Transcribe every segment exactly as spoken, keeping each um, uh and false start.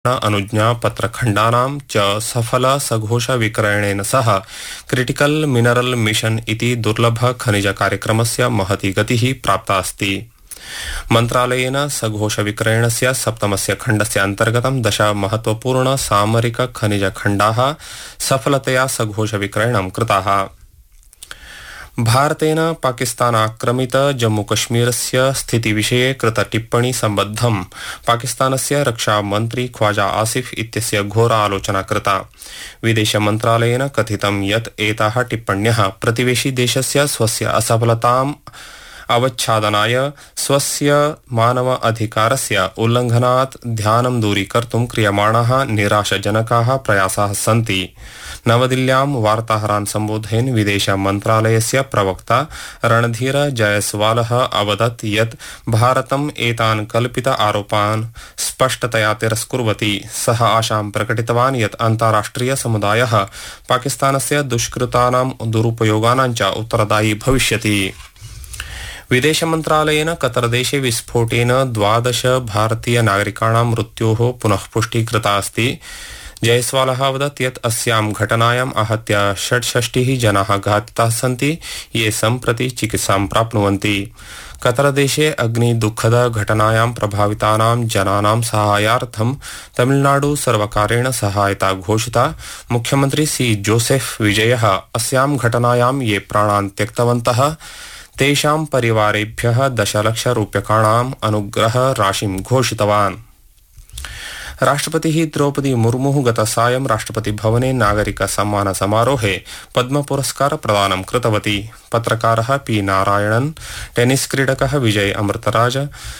अनुज्ञापत्रखण्डानां च सफल सघोष विक्रयणेन सह क्रिटिकल मिनरल मिशन इति दुर्लभ खनिज कार्यक्रमस्य महती गतिः प्राप्ता अस्ति। मन्त्रालयेन सघोष विक्रयणस्य सप्तमस्य खण्डस्य अन्तर्गतं दश महत्वपूर्ण सामरिक खनिज खण्डाः सफलतया सघोष विक्रयणं कृताः। भारतेन पाकिस्तानाक्रमित जम्मूकश्मीरस्य स्थितिविषये कृत टिप्पणी सम्बद्धं पाकिस्तानस्य रक्षामन्त्री ख्वाजा आसिफ इत्यस्य घोरा आलोचना कृता। विदेशमन्त्रालयेन कथितं यत् एताः टिप्पण्यः प्रतिवेशी देशस्य स्वस्य असफलताम् अवच्छादनाय स्वस्य मानव अधिकारस्य उल्लङ्घनात् ध्यानं दूरीकर्तुं क्रियमाणाः निराशजनकाः प्रयासाः सन्ति। नवदिल्ल्यां वार्ताहरान् सम्बोधयन् विदेशमन्त्रालयस्य प्रवक्ता रणधीर जयस्वालः अवदत् यत् भारतम् एतान् कल्पित आरोपान् स्पष्टतया तिरस्कुर्वति। सः आशां प्रकटितवान् यत् अन्ताराष्ट्रिय समुदायः पाकिस्तानस्य दुष्कृतानां दुरुपयोगानां च उत्तरदायी भविष्यति। विदेशमन्त्रालयेन कतरदेशे विस्फोटेन द्वादश भारतीय नागरिकाणां मृत्योः पुनः पुष्टिः कृता अस्ति। जयस्वालः अवदत् यत् अस्यां घटनायाम् आहत्य षट्षष्टिः जनाः घातिताः सन्ति, ये सम्प्रति चिकित्सां प्राप्नुवन्ति। कतरदेशे अग्निदुःखद घटनायां प्रभावितानां जनानां साहाय्यार्थं तमिलनाडु सर्वकारेण सहायता घोषिता। मुख्यमन्त्री सी जोसेफ विजयः अस्यां घटनायां ये प्राणान् त्यक्तवन्तः तेषां परिवारेभ्यः दशलक्षरूप्यकाणाम् अनुग्रह राशिं घोषितवान्। राष्ट्रपतिः द्रौपदी मुर्मुः गतसायं राष्ट्रपतिभवने नागरिक सम्मान समारोहे पद्म पुरस्कार प्रदानं कृतवती। पत्रकारः पी नारायणन्, टेनिस् क्रीडकः विजय अमृतराज,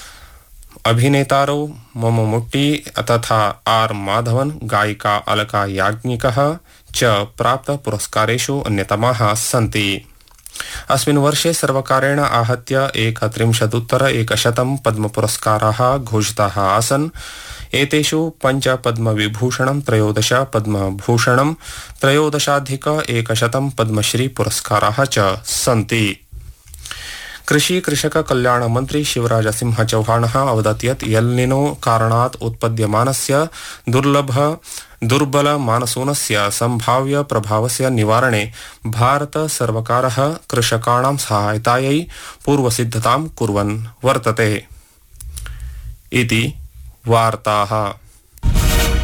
अभिनेतारौ मम्मूट्टी तथा आर माधवन, गायिका अलका याज्ञिकः च प्राप्त पुरस्कारेषु अन्यतमाः सन्ति। अस्मिन् वर्षे सर्वकारेण आहत्य एकत्रिंशदुत्तर एकशतं पद्मपुरस्काराः घोषिताः आसन्। एतेषु पञ्च पद्मविभूषणं, त्रयोदश पद्मभूषणं, त्रयोदशाधिक एकशतं पद्मश्री पुरस्काराः च सन्ति। कृषि कृषक कल्याण मंत्री शिवराज सिंह चौहानः अवदत् यत् एल्निनो कारणात् उत्पद्यमानस्य दुर्लभ दुर्बल मानसूनस्य संभाव्य प्रभावस्य निवारणे भारत सर्वकारः कृषकाणां सहायतायै पूर्वसिद्धतां कुर्वन् वर्तते इति वार्ताः।